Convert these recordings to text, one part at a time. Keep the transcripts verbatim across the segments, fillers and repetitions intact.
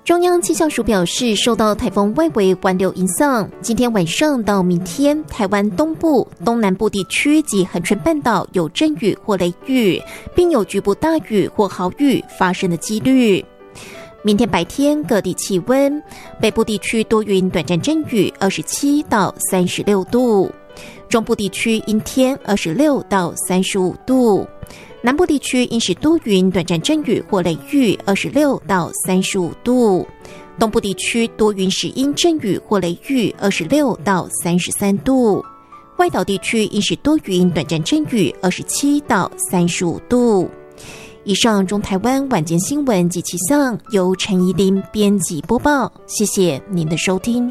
中央气象署表示，受到台风外围环流影响，今天晚上到明天，台湾东部、东南部地区及恒春半岛有阵雨或雷雨，并有局部大雨或豪雨发生的几率。明天白天各地气温，北部地区多云短暂阵雨，二十七到三十六度；中部地区阴天，二十六到三十五度。南部地区因时多云短暂阵雨或雷雨，二十六到三十五度；东部地区多云时阴阵雨或雷雨，二十六到三十三度；外岛地区因时多云短暂阵雨，二十七到三十五度。以上中台湾晚间新闻及气象由陈怡琳编辑播报，谢谢您的收听。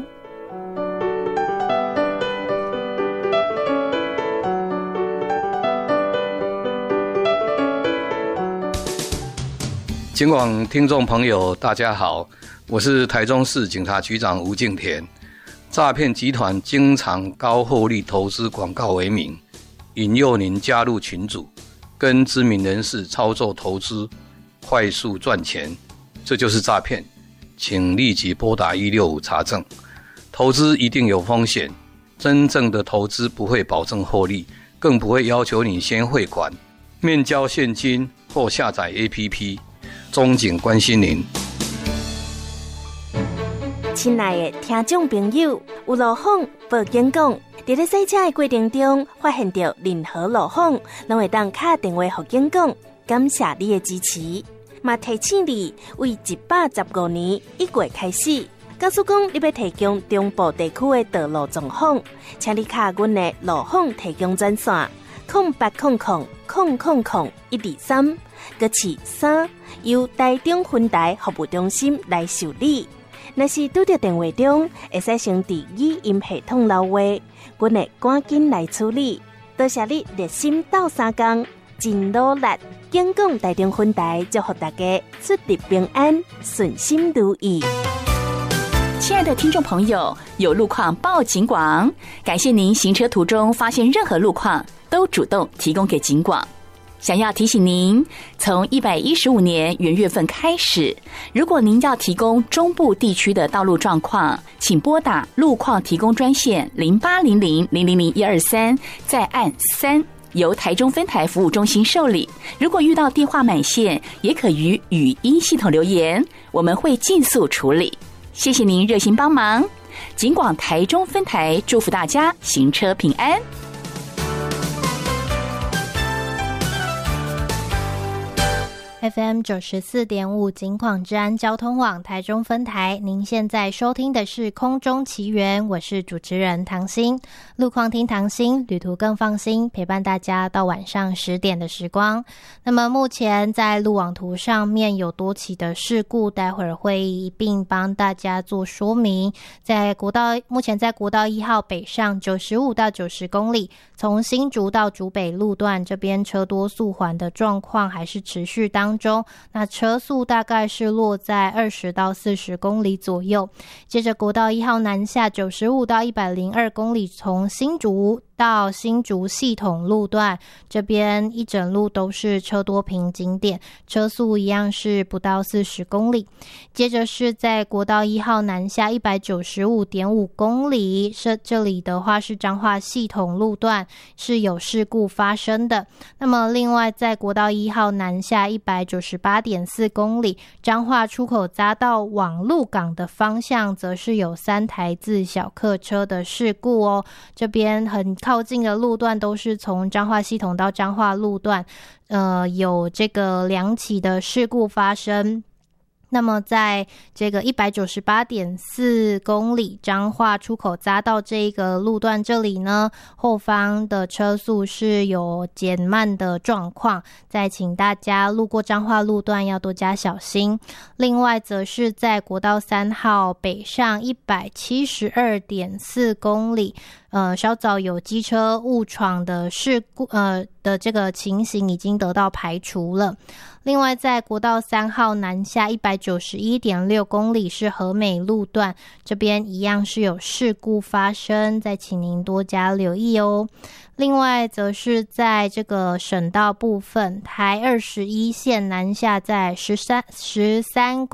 警广听众朋友大家好，我是台中市警察局长吴敬田。诈骗集团经常高获利投资广告为名，引诱您加入群组，跟知名人士操作投资，快速赚钱，这就是诈骗，请立即拨打一六五查证。投资一定有风险，真正的投资不会保证获利，更不会要求你先汇款、面交现金或下载 A P P。中警关心您。 亲爱的听众朋友，有路况报警讲，在咧赛车的过程中发现到任何路况，拢会当打电话给警讲，感谢你的支持。嘛提醒你，为一百十五年一月开始，假使讲你要提供中部地区的道路状况，请你卡阮的路况提供专线零八零零零零零一二三，搁是三。由台中分台服务中心来受理。若是拄到电话中，会使先伫语音系统留话，阮会赶紧来处理。多谢你热心斗相共，真努力。警广台中分台祝福大家出入平安，顺心如意。 亲爱的听众朋友，有路况报警广，感谢您行车途中发现任何路况，都主动提供给警广。想要提醒您，从一百一十五年元月份开始，如果您要提供中部地区的道路状况，请拨打路况提供专线零八零零零零零一二三，再按三，由台中分台服务中心受理。如果遇到电话满线，也可于语音系统留言，我们会尽速处理。谢谢您热心帮忙，警广台中分台祝福大家行车平安。 F M 九十四点五警广治安交通网台中分台，您现在收听的是空中奇缘，我是主持人唐心。路况听唐心，旅途更放心，陪伴大家到晚上十点的时光。那么目前在路网图上面有多起的事故，待会儿会一并帮大家做说明。在国道，目前在国道一号北上九十五到九十公里，从新竹到竹北路段这边车多速缓的状况还是持续当中，那车速大概是落在二十到四十公里左右。接着国道一号南下九十五到一百零二公里，从新竹到新竹系统路段这边一整路都是车多瓶颈点，车速一样是不到四十公里。接着是在国道一号南下一百九十五点五公里，是这里的话是彰化系统路段是有事故发生的。那么另外在国道一号南下一百九十八点四公里，彰化出口匝道往鹿港的方向则是有三台自小客车的事故哦。这边很靠近的路段都是从彰化系统到彰化路段，呃，有这个两起的事故发生。那么在这个一百九十八点四公里彰化出口匝道这一个路段这里呢，后方的车速是有减慢的状况，再请大家路过彰化路段要多加小心。另外则是在国道三号北上一百七十二点四公里，呃，稍早有机车误闯的事故，呃的这个情形已经得到排除了。另外在国道三号南下一百九十一点六公里是和美路段，这边一样是有事故发生，再请您多加留意哦。另外则是在这个省道部分，台二十一线南下在十三十三